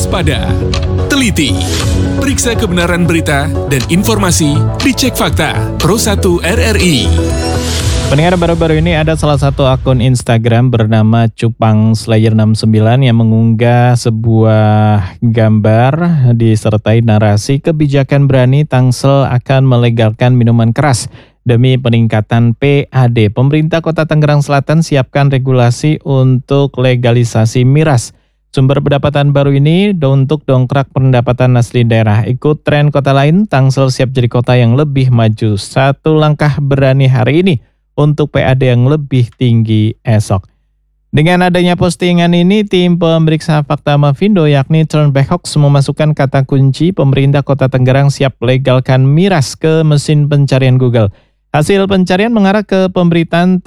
waspada, teliti, periksa kebenaran berita dan informasi, dicek fakta, Pro 1 RRI. Pendengar, baru-baru ini ada salah satu akun Instagram bernama Cupang Slayer 69 yang mengunggah sebuah gambar disertai narasi kebijakan berani Tangsel akan melegalkan minuman keras demi peningkatan PAD. Pemerintah Kota Tangerang Selatan siapkan regulasi untuk legalisasi miras. Sumber pendapatan baru ini untuk dongkrak pendapatan asli daerah. Ikut tren kota lain, Tangsel siap jadi kota yang lebih maju. Satu langkah berani hari ini untuk PAD yang lebih tinggi esok. Dengan adanya postingan ini, tim pemeriksa fakta Mavindo yakni Turnback Hoax memasukkan kata kunci pemerintah Kota Tangerang siap legalkan miras ke mesin pencarian Google. Hasil pencarian mengarah ke pemberitaan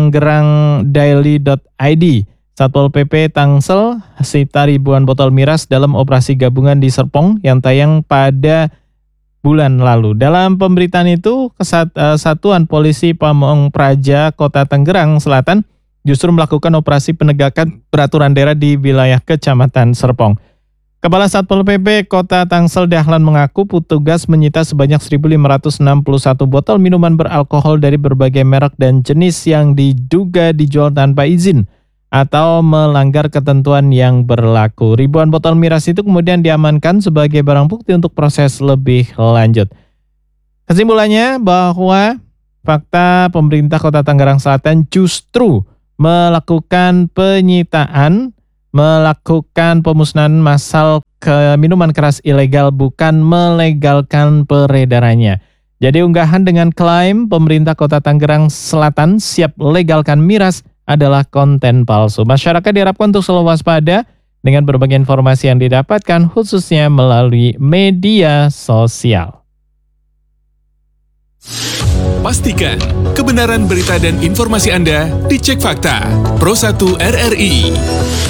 tanggerangdaily.id. Satpol PP Tangsel sita ribuan botol miras dalam operasi gabungan di Serpong yang tayang pada bulan lalu. Dalam pemberitaan itu, Satuan Polisi Pamong Praja Kota Tangerang Selatan justru melakukan operasi penegakan peraturan daerah di wilayah Kecamatan Serpong. Kepala Satpol PP Kota Tangsel Dahlan mengaku petugas menyita sebanyak 1.561 botol minuman beralkohol dari berbagai merek dan jenis yang diduga dijual tanpa izin atau melanggar ketentuan yang berlaku. Ribuan botol miras itu kemudian diamankan sebagai barang bukti untuk proses lebih lanjut. Kesimpulannya bahwa fakta pemerintah Kota Tangerang Selatan justru melakukan penyitaan, melakukan pemusnahan massal ke minuman keras ilegal, bukan melegalkan peredarannya. Jadi unggahan dengan klaim pemerintah Kota Tangerang Selatan siap legalkan miras adalah konten palsu. Masyarakat diharapkan untuk selalu waspada dengan berbagai informasi yang didapatkan khususnya melalui media sosial. Pastikan kebenaran berita dan informasi Anda dicek fakta. Pro 1 RRI.